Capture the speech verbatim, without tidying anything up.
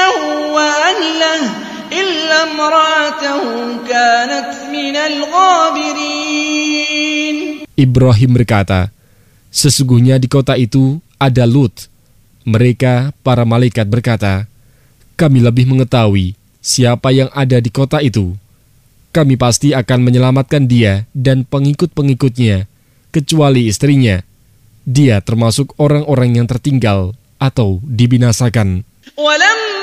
وأهله إلا امرأته كانت من الغابرين. Ibrahim berkata, sesungguhnya di kota itu ada Lut. Mereka, para malaikat berkata, kami lebih mengetahui siapa yang ada di kota itu. Kami pasti akan menyelamatkan dia dan pengikut-pengikutnya, kecuali istrinya. Dia termasuk orang-orang yang tertinggal atau dibinasakan. وَلَمَّا